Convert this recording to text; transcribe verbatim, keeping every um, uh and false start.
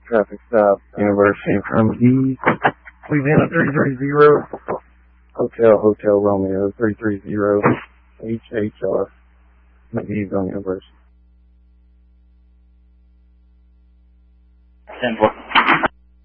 traffic stop, University from East, Louisiana three three zero, Hotel, Hotel Romeo three three zero, H H R, McGee's on University. ten four.